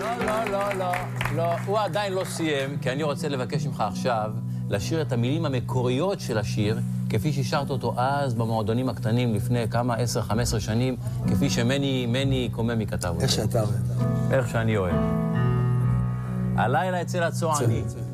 לא, הוא עדיין לא סיים, כי אני רוצה לבקש ממך עכשיו לשיר את המילים המקוריות של השיר, כפי ששרת אותו אז במועדונים הקטנים לפני כמה 10-15 שנים, כפי שמני קוממי כתב אותו. איך שאתה אוהב. איך שאני אוהב. הלילה אצל הצועני.